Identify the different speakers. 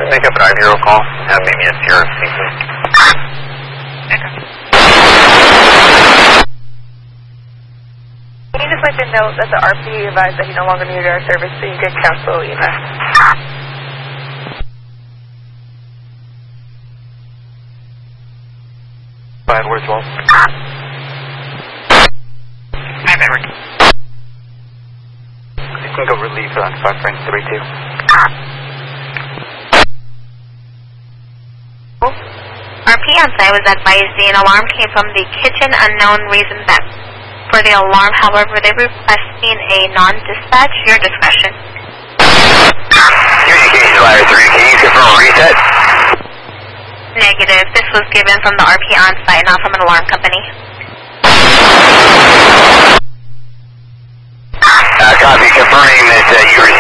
Speaker 1: Make a 5-0 call. Have maybe a CRC.
Speaker 2: Can you just let them know that the RP advised that he no longer needed our service so you could cancel EMS?
Speaker 1: Five words, well.
Speaker 3: Hi, Maverick.
Speaker 1: You can go relief on 5.32.
Speaker 3: RP on site was advised an alarm came from the kitchen, unknown reason that for the alarm, however, they requesting a non-dispatch. Your discretion.
Speaker 1: Communication ladder 3, can you confirm a reset?
Speaker 3: Negative. This was given from the RP on site, not from an alarm company.
Speaker 1: Copy, confirming that you